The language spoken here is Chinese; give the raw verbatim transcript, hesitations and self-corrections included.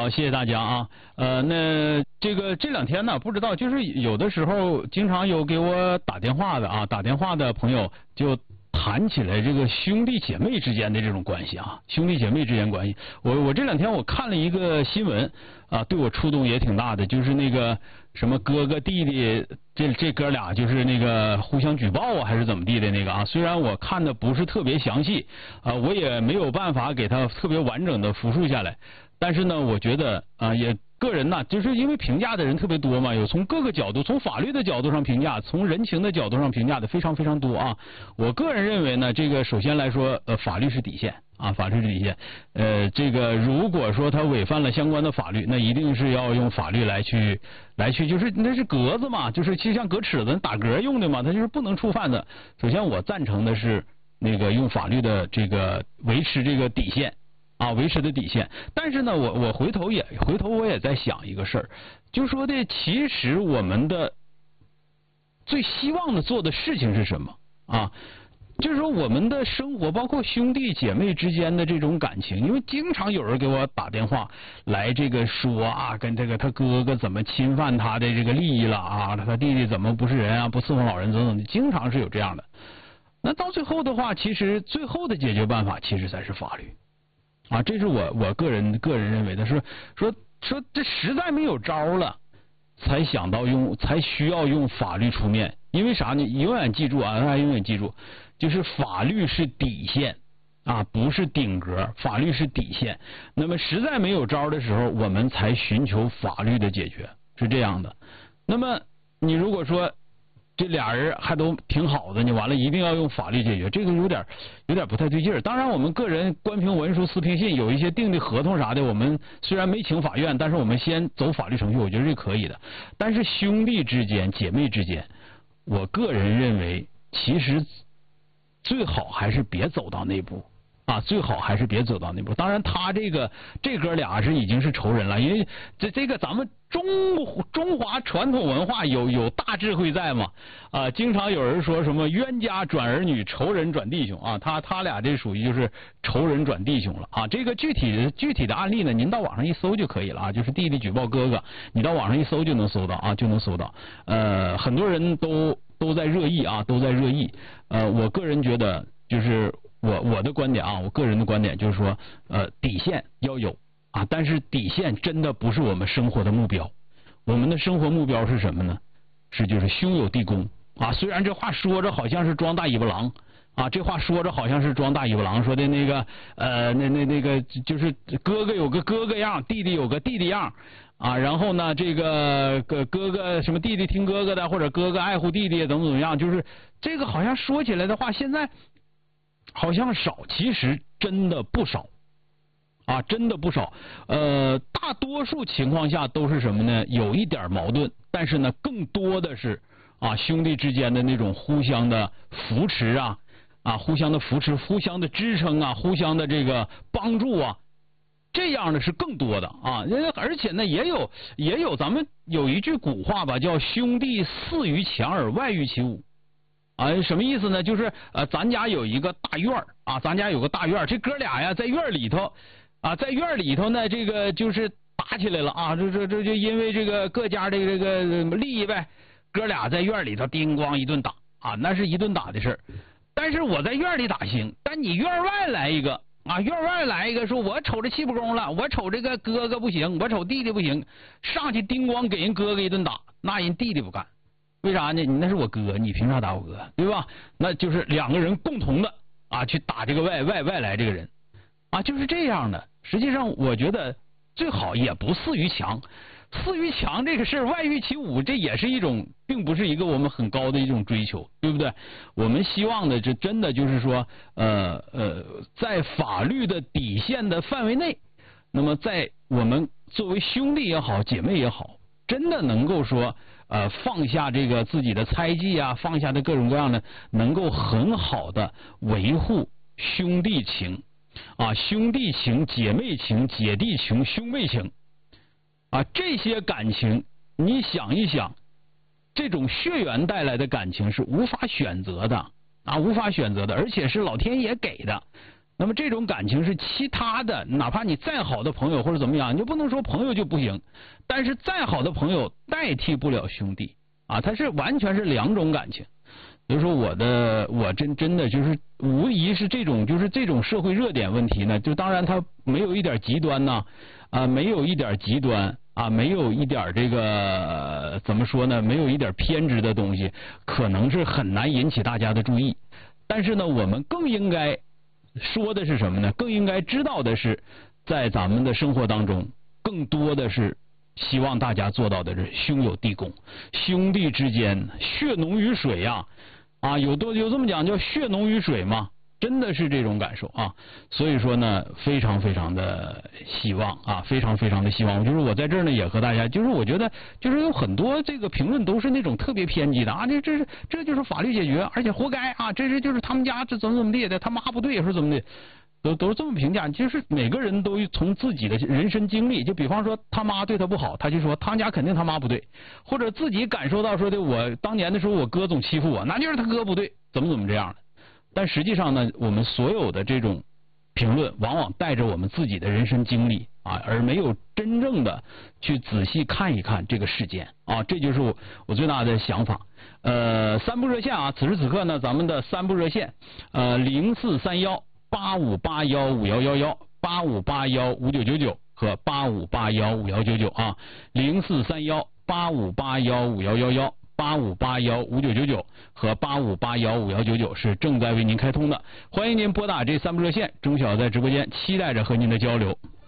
好，谢谢大家啊。呃，那这个这两天呢，不知道就是有的时候经常有给我打电话的啊，打电话的朋友就谈起来这个兄弟姐妹之间的这种关系啊，兄弟姐妹之间关系。我我这两天我看了一个新闻啊，对我触动也挺大的，就是那个什么哥哥弟弟这这哥俩就是那个互相举报啊，还是怎么地的那个啊？虽然我看的不是特别详细啊，我也没有办法给他特别完整的复述下来。但是呢，我觉得啊，也个人呢，就是因为评价的人特别多嘛，有从各个角度，从法律的角度上评价，从人情的角度上评价的非常非常多啊。我个人认为呢，这个首先来说，呃，法律是底线啊，法律是底线。呃，这个如果说他违反了相关的法律，那一定是要用法律来去来去，就是那是格子嘛，就是就像格尺子打格用的嘛，它就是不能触犯的。首先，我赞成的是那个用法律的这个维持这个底线。啊，维持的底线。但是呢，我我回头也回头我也在想一个事儿，就说的其实我们的最希望的做的事情是什么啊？就是说我们的生活，包括兄弟姐妹之间的这种感情，因为经常有人给我打电话来这个说啊，跟这个他哥哥怎么侵犯他的这个利益了啊，他弟弟怎么不是人啊，不伺候老人等等的，经常是有这样的。那到最后的话，其实最后的解决办法其实才是法律。啊，这是我我个人个人认为的，是说说这实在没有招了，才想到用，才需要用法律出面。因为啥呢？永远记住啊，大家永远记住，就是法律是底线啊，不是顶格，法律是底线。那么实在没有招的时候，我们才寻求法律的解决，是这样的。那么你如果说这俩人还都挺好的，你完了一定要用法律解决，这个有点有点不太对劲儿。当然，我们个人官凭文书、私凭信，有一些订的合同啥的，我们虽然没请法院，但是我们先走法律程序，我觉得是可以的。但是兄弟之间、姐妹之间，我个人认为，其实最好还是别走到那步。啊，最好还是别走到那步。当然，他这个这哥俩是已经是仇人了，因为这这个咱们中中华传统文化有有大智慧在嘛啊，经常有人说什么冤家转儿女，仇人转弟兄啊，他他俩这属于就是仇人转弟兄了啊。这个具体的具体的案例呢，您到网上一搜就可以了啊，就是弟弟举报哥哥，你到网上一搜就能搜到啊，就能搜到。呃，很多人都都在热议啊，都在热议。呃，我个人觉得就是。我我的观点啊，我个人的观点就是说，呃，底线要有啊，但是底线真的不是我们生活的目标。我们的生活目标是什么呢？是就是兄友弟恭啊。虽然这话说着好像是装大尾巴狼啊，这话说着好像是装大尾巴狼，说的那个呃，那那那个就是哥哥有个哥哥样，弟弟有个弟弟样啊。然后呢，这个哥哥哥什么弟弟听哥哥的，或者哥哥爱护弟弟，怎么怎么样，就是这个好像说起来的话，现在。好像少，其实真的不少啊，真的不少。呃，大多数情况下都是什么呢？有一点矛盾，但是呢，更多的是啊，兄弟之间的那种互相的扶持啊，啊，互相的扶持，互相的支撑啊，互相的这个帮助啊，这样的是更多的啊。而且呢，也有也有，咱们有一句古话吧，叫兄弟似于墙而外御其五。啊，什么意思呢？就是呃，咱家有一个大院儿啊，咱家有个大院儿，这哥俩呀在院里头啊，在院里头呢，这个就是打起来了啊，这这这就因为这个各家的这个利益呗，哥俩在院里头叮咣一顿打啊，那是一顿打的事儿。但是我在院里打行，但你院外来一个啊，院外来一个说，我瞅着气不公了，我瞅这个哥哥不行，我瞅弟弟不行，上去叮咣给人哥哥一顿打，那人弟弟不干。为啥呢？你那是我哥，你凭啥打我哥，对吧？那就是两个人共同的啊，去打这个外外外来这个人啊，就是这样的。实际上，我觉得最好也不似于强，似于强这个事儿，外御其五，这也是一种，并不是一个我们很高的一种追求，对不对？我们希望的，这真的就是说，呃呃，在法律的底线的范围内，那么在我们作为兄弟也好，姐妹也好，真的能够说。呃，放下这个自己的猜忌啊，放下的各种各样的，能够很好的维护兄弟情啊，兄弟情、姐妹情、姐弟情、兄妹情啊，这些感情，你想一想，这种血缘带来的感情是无法选择的啊，无法选择的，而且是老天爷给的。 那么这种感情是其他的，哪怕你再好的朋友或者怎么样，你就不能说朋友就不行。但是再好的朋友代替不了兄弟啊，它是完全是两种感情。所以说我的我真真的就是无疑是这种就是这种社会热点问题呢，就当然它没有一点极端呢，啊，没有一点极端啊，没有一点这个怎么说呢，没有一点偏执的东西，可能是很难引起大家的注意。但是呢，我们更应该说的是什么呢？更应该知道的是，在咱们的生活当中，更多的是希望大家做到的是兄友弟恭，兄弟之间血浓于水呀、啊，啊，有多有这么讲叫血浓于水吗？真的是这种感受啊，所以说呢，非常非常的希望啊，非常非常的希望。就是我在这儿呢，也和大家，就是我觉得，就是有很多这个评论都是那种特别偏激的啊，这这是这就是法律解决，而且活该啊，这是就是他们家这怎么怎么地的，他妈不对也是怎么的，都都是这么评价。就是每个人都从自己的人生经历，就比方说他妈对他不好，他就说他家肯定他妈不对，或者自己感受到说的我当年的时候我哥总欺负我，那就是他哥不对，怎么怎么这样的。但实际上呢，我们所有的这种评论往往带着我们自己的人生经历啊，而没有真正的去仔细看一看这个事件啊，这就是我我最大的想法。呃，三部热线啊，此时此刻呢，咱们的三部热线，呃，零四三幺八五八幺五幺幺幺、八五八幺五九九九和八五八幺五幺九九啊，零四三幺八五八幺五幺幺幺。八五八幺五九九九和八五八幺五幺九九是正在为您开通的，欢迎您拨打这三部热线，钟晓在直播间期待着和您的交流。